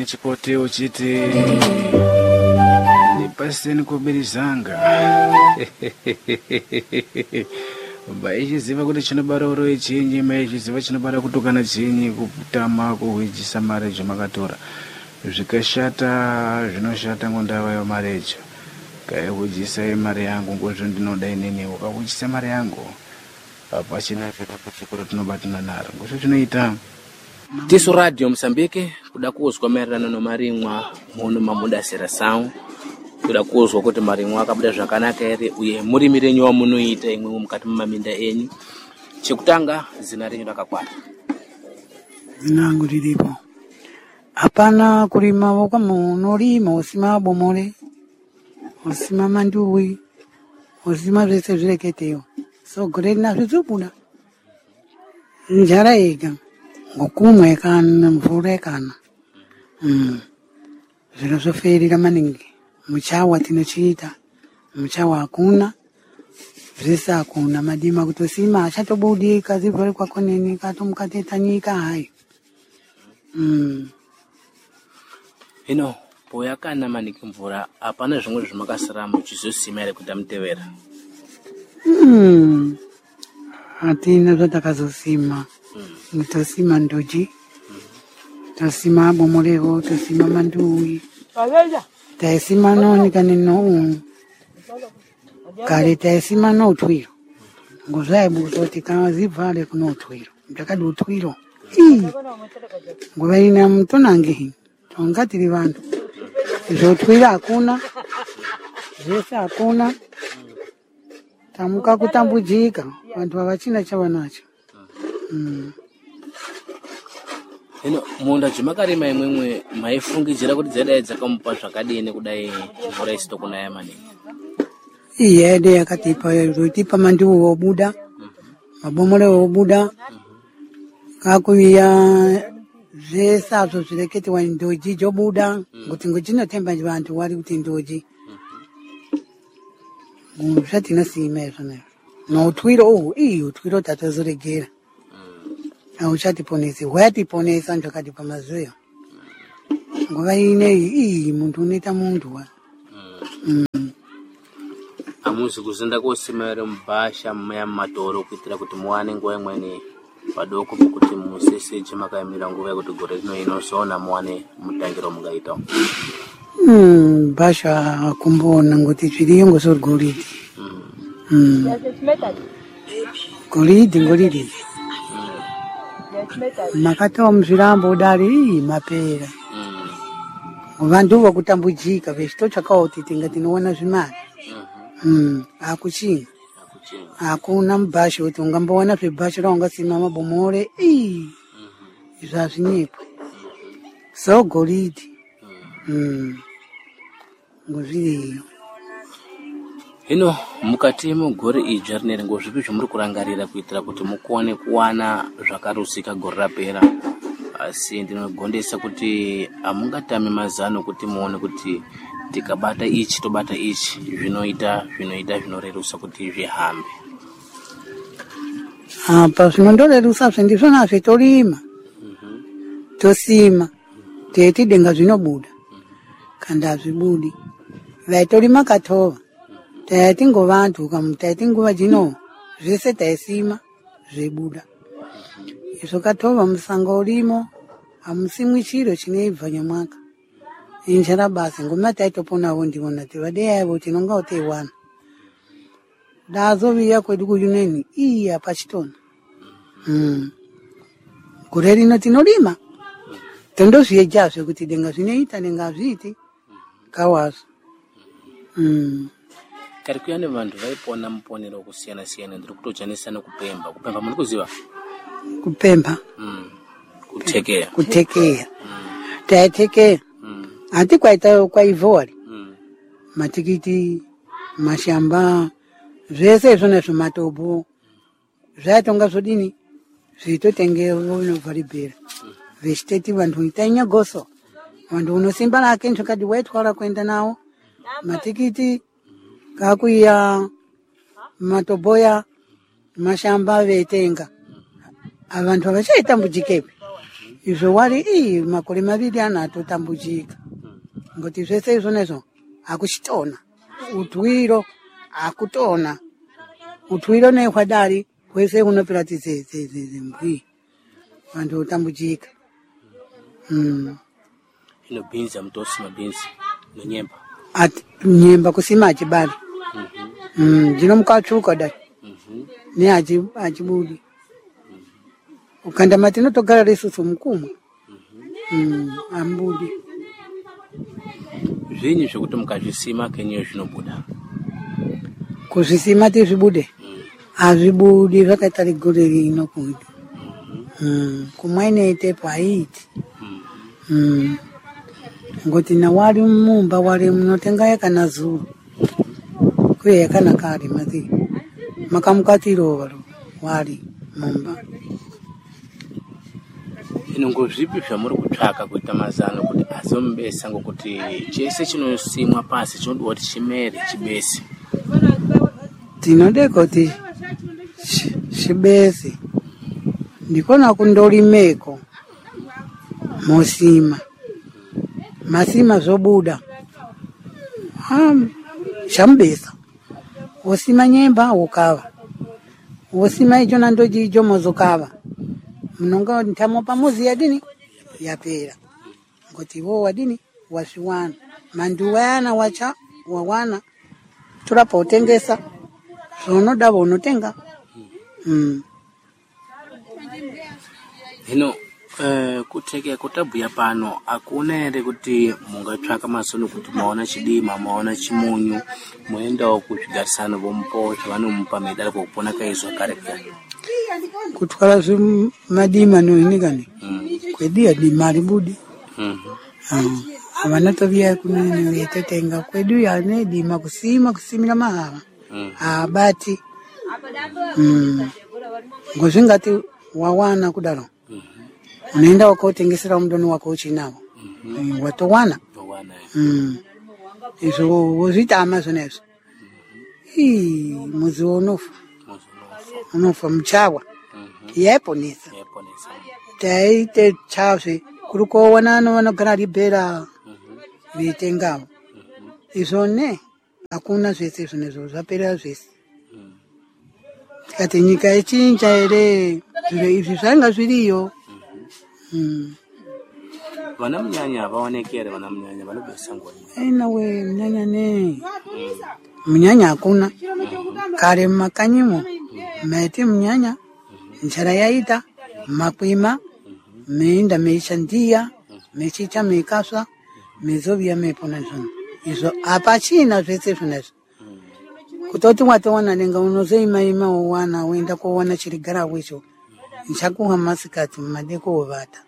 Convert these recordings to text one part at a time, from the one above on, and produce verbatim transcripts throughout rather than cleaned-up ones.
chipote uchiti nipaseni kubirizanga baichiziva kuti chinobara uroyi chinyi maichiziva chinobara kutukana chinyi kutama kuhwijisa mare zvamakatora zvikashata zvinoshata ngondavayo marecho kaihwijisai mare yangu ngozvo ndinoda inini ukahwijisa mare yangu apachina zvekuchikoro tinobatana naro ngozvo zvinoita Tisu Radio Msambike kuda kuzwa maererano nomarimwa muno mamudasira sawu kuda kuzwa kuti marimwa akabuda zvakanaka ere uye murimire nyowa munoita imwe mukati mumaminda enyu. Chekutanga zina renyu rakakwana. Zina rangu rilipo. Hapana kulima woka munorima usima bomole usima manduwi usima zvese zvireketeyo so gore nazvo zvobuda njara yega ngokumwe kana mvura kana mm zviro zvoferira maningi muchawa tinochiita muchawa hakuna zvese hakuna madima kutosima achatobudi kazivhari kwako nini katomukateta nyika hai mm Hino poya kana maniki mvura apana zvimwe zvimakasara muchizosima ere kuti amutevera. mm Atina zvatakazosima mm. Tosima ndoji mm. Tosima bomolero tosima manduwi taisima noni kanino kale taisima no twiro ngozaibu zoti kana zivale kuno twiro ndakadi utwiro ngoba ina mtonange tongatiri vantu zvotwira hakuna zvese hakuna tamuka kutambujika vantu havachina chavanacho mm. Hino munda chimakarima imwemwe maifungidzira kuti dzadai dzakamupa zvakadini kudai mvura isito kunaya maningi. Iyede yakatipa yotipa mandiwo wobuda mabomole wobuda kakuya zvese azvo zvireketiwa ndoji jobuda kuti ngochinotemba vantu wari kuti ndoji zvatinasima izvo nayo noutwiro uhu ii utwiro tatozoregera auchatiponesi hwayatiponesa ndakatipa mazuya nguva ineyi ii muntu unoita muntu wa mm. Amuzi kuzinda kosima ere mubhasha muya mumatoro kuitira kuti muwane nguva imweni padoko pokuti museseje makaemera nguva yekuti gore rino inozoona muwane mutangiro mungaitawo. Mm, basha akumbona ngoti zviriyo ngosorgolidi. Mm. Mm. Golidi ngolidi. Mm. Makatoa muzvirambo udari mapera. Mm. Vantu vakutambujika vechito chakaoti tinga tinoona zvimari. Mhm. Mm. Akuchini. Hakuna mbasha kuti ungamboona zvibhasha raungasima mabomore ii izvo hazvinyepo so golidi mm. ngozviriyo. Hino mukati mugore idzva rineri ngozvipi zvamuri kurangarira kuitira kuti mukone kuwana zvakarusika gore rapera asi ndinogondesa kuti amungatame mazano kuti muone kuti tikabata ichi tobata ichi zvinoita zvinoita zvinorerusa kuti zvihambe. Apa zvinondorerusa zvendizvona zvetorima mm-hmm. tosima teti denga zvinobuda mm-hmm. kanda hazvibudi vaitorima katova mm-hmm. taiti ngovantu kamutaiti nguva jino zvese taisima zvebuda mm-hmm. izvo katova musango urimo hamusimwi chiro chineibva nyamwaka injara basi ngoma taitoponawo ndivona tivadeyaivo tinonga uteiwana dazoviya kwedu kuyuneni iyi apachitona mm. gore rino tinorima tondozviejazve kuti denga zvinoita denga hazviiti kawazo mm. Kari kuya nevantu vaipona muponero kusiyana siyana ndiri kutojanisa nekupemba kupemba muri kuziva kupemba mm. kutekeya kutekeya mm. taitekeya mm. hati kwaita kwaivhori mm. matikiti mashamba zvese izvona zvematobo zvaitonga zvodini zveitotengewo novharibhera vechiteti vantu tainyagoso vantu unosimba rake zvakati waitwara kuenda nawo matikiti kakuya matoboya mashamba veitenga avantu havachaitambudzikepi izvo wari ii makore maviri anatotambudzika ngoti zvese izvonezvo akuchitona utwiro akutona utwiro nehwadari wese unopera tizezezembwi vantu utambudzika. Mm. Ino beans amtosima beans nenyemba. Ati nyemba kusima achibari. Mhm. Mm, ndino mukachuka dai. Mhm. Ne achi achibudi. Ukanda matino togara resusu mukuma. Mhm. Mm, ambudi. Zvinyi zvekuti mukazvisima kenyeyo zvinobuda. Kuzvisima tizvibude. Mm. Azvibudi zvakaita rigore rino kuti. Mhm. Mm, kumwaine tepo aiti. Mhm. Mm. Ngoti na wari mumba wari munotenga yakana zuru. Kuye yakana kari mati. Makamukatiro waro wari mumba. Inongo zvipi zvamuri kutsvaka kuita mazano kuti azombesa ngokuti chese chinosimwa pasi chinodiwa kuti chimere chibese. Tinode kuti chibese ndikona kundorimeko mosima masima zobuda ham chambesa osima nyemba ukava osima icho nandoji icho mozokava munonga ntamo pamozi yadini yapera ngoti wo wadini washiwana mandu wana wacha wawana turapo utengesa zvonoda vonotenga. Mm. Hino eh kuteke kutabhuya pano akuna ere kuti mungatsvaka masono kuti maona chidima maona chimunyu muendawo kuzvigarisano vompo zvavanomupa medali kokupona kaizwa kare kare kutwara zvimadima noinigani. Mm. Kwedi adima ribudi. Mhm. Mm. Avana tovia kunene yetotenga kwedu yane dima kusima kusimira mahava. Mm. Abati. Mm. Ngozvingati wawana kudaro. Mhm. Unaenda wakotengesera mdono wako uchinawo. Mhm. Mm, watowana. Wawana. Mm. Izvo wozita amazonezvo. Mhm. Ii muzi unofa. Muzi unofa. Unofa mchawa. Mhm. Yeponesa. Yeponesa. Taite chavse kuruko wanano vanogara ribera. Mhm. Vitengawo. Mhm. Izvone hakuna zvese zvinezvo zvapera zvese. Mhm. Kati nyika ichinja ere zviro izvi zvanga zviriyo. Mm. Vana munyanya vaonekere vana munyanya vanobesa ngoni. Aina we munyanya ne. Munyanya hakuna. Kare makanyimo. Meti munyanya. Njara yaita makwima. Meinda meishandia. Mechicha meikaswa. Mezovia mepona zvono. Izvo apachina zvese zvinezvo. Kutoti watowana nenga unozoima ima wana wenda kuona chirigara wicho. Nchakuha masikati madeko ovata.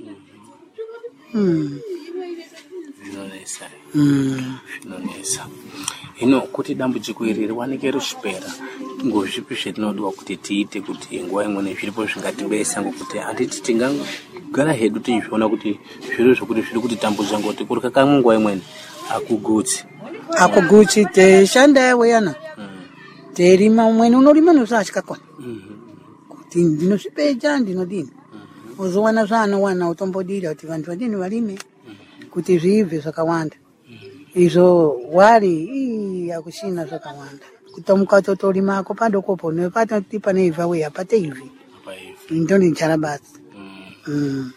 Mm. Zvinonesa. Mm. Zvinonesa. Hino kuti dambudziko iri riwanike ruchipera ngozvipi zvetinodiwa kuti tiite kuti nguwa imweni zviripo zvingatibesa ngokuti anditi tingagara hedu tichizviona kuti zviro zvokuti zviri kuti tambudza ngoti kuri kakamwe nguwa imweni akugutsi. Akugutsi teshanda yaweyana. Mm. Terima umweni unorima nosachikakona. Mhm. Kuti ndinozvipeja ndinodini. Mhm. Uzowana zvano wana utombodira kuti vantu vadini varime. Mhm. Kuti zvibve zvakawanda. Mhm. Izvo wari ii akushina zvakawanda. Kutomuka totorima ko padokopo nepata tipa neivha we apate ivi. Apaivi. Ndoni charabasi. Mhm. Mm.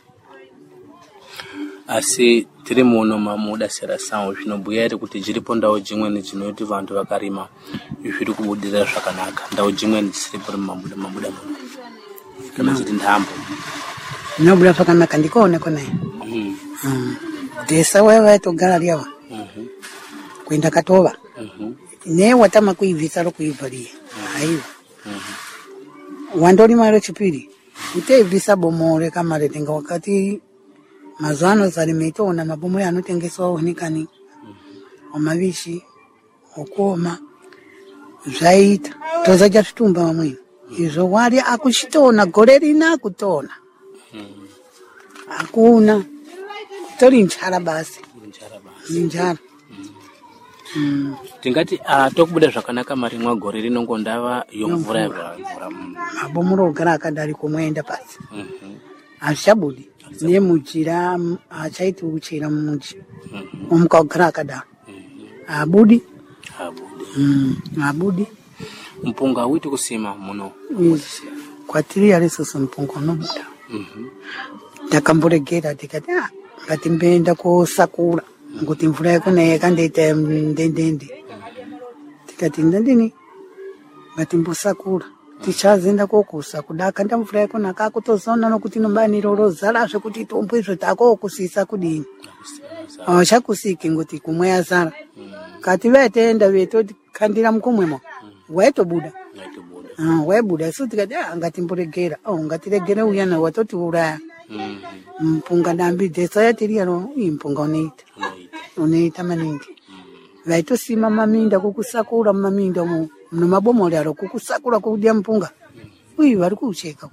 Asi tiri muno mamuda sera sawo zvinobhuya ere kuti dziripo ndau dzimweni dzinoti vantu vakarima zviri kubudira zvakanaka ndau dzimweni dzisiripo mamuda mamuda muno kana kuti ndambo nobuda zvakanaka ndikoona kona. Mhm. Mm. Desa wewe togara liawa. Mhm. Kwenda katova. Mhm. Ne watama kuivisa ro kuivalia. Aiwa. Mhm. Wandori maro chipiri. Utevisa bomore kama retenga wakati mazano zalimetona mabomo yanotengeswa onikani. Omavishi okoma zvaita tozaja tutumba mamwe. Izvo wari akuchitona gore rina kutona. Mhm. Hakuna tori nchara basi. Nchara basi. Nchara. Mm. Tingati atokubuda zvakanaka mari mwa gore rinongo ndava yomvura yavura. Mabomuro ogara akadari kumwenda pasi. Mhm. azvichabudi nemujira achaiti uchera mumuji omuka kugara akadaro abudi Abudi. Mm, abudi Mpunga witi kusima muno. Yes. Kwatiri alisoso mpunga unobuda takamboregera tikati ah ngati mbenda kosakura nguti mvura yako naye kandeita ndendende tikati ndendini ngati mbosakura tichazenda kokusa kudaka nda mvura yako nakakutozona nokuti nombani rorozara zvekuti tombo izvo tako kusisa kudini ah chakusiki nguti kumwe yazara kati vetenda vetoti kandira mukumwemo waitobuda ah waibuda so tikati ah ngati mboregera oh ngati regera uyana watoti uraya mpunga ndambi desa yatiriya no impunga uneita uneita maningi vaitosima maminda kukusakura maminda mu nomabomori aro kukusakura kudya mpunga uyi vari kucheka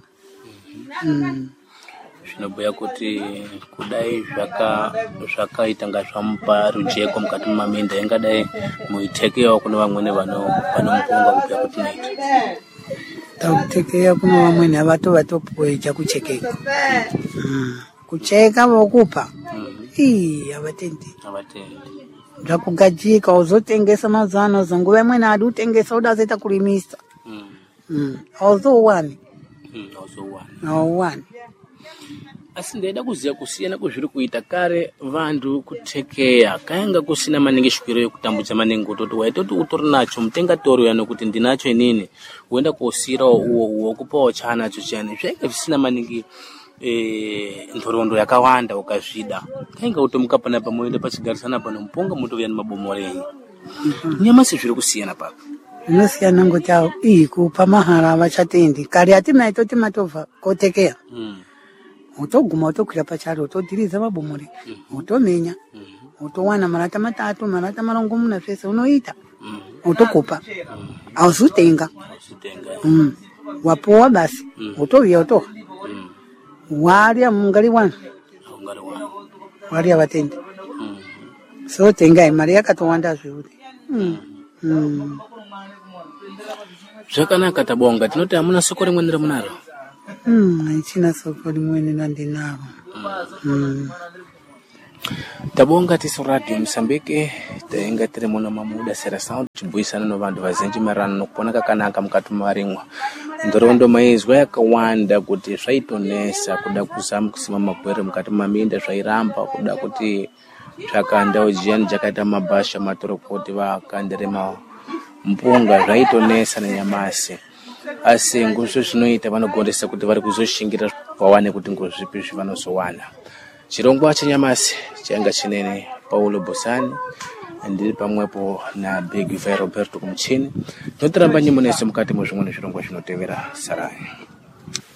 mm zvinobuya kuti kudai zvaka zvakaita ngazvamupa rujeko mukati mumaminda ingadai muitekewa kuna vamwene vano vano mpunga kubuya kuti naita takutekeya kuna vamwene avato vatopoeja kuchekeka mm kucheka vokupa ii avatendi avatendi zvakugadzika uzotengesa mazano zonguva imwe adi utengesa udazoita kurimisa mm mm auzowani mm auzowani awani asi ndaida kuziya kusiyana kwezviri kuita kare vantu kutekeya kainga kusina maningi shwiro yekutambudza maningi utoti waitoti utori nacho mutenga tori uyano kuti ndinacho inini uenda kosirawo uwo uwo kupawo chanacho chiyani zvainga zvisina maningi eh ndorondo yakawanda ukazvida kainga utomuka pana pamoenda pachigarisana pano mupunga mutovya nemabomorei nyamasi zviri kusiyana papa inosiyana ngoti ii kupa mahara avachatendi kare atina itoti matova kotekeya mm utoguma utokwira pacharo utodhiriza mabomore utomenya utowana marata matatu marata marongomuna zvese unoita utokupa auzutenga mm wapowa basi utovya utoha waria mungali wana waria vatendi so tengai mari yakatowanda zveuri mm mm zvakanaka tabonga tinoti hamuna soko rimwe ramunaro mm ichina soko rimwe nandinaro mm tabonga tiso radio Msambike tainga tiri muno mamuda sera sound chibuyisana no vantu vazhinji marano nokupona kakanaka mukati marimwa ndorondo maizwa yakawanda kuti zvaitonesa kuda kuzama kusima magwere mukati maminda zvairamba kuda kuti zvakanda ujiyani jakaita mabasha matorokoti vakanderema mpunga zvaitonesa nanyamasi asi ngozvo zvinoita vanogondesa kuti vari kuzoshingira vawane kuti ngozvipi zvavanozowana chirongwa chanyamasi changa chinene Paulo Bosani ndiri pamwepo na Big Vai Roberto kumuchini totiramba nyimo nese mukati muzvimwe zvirongwa zvinotevera sarai.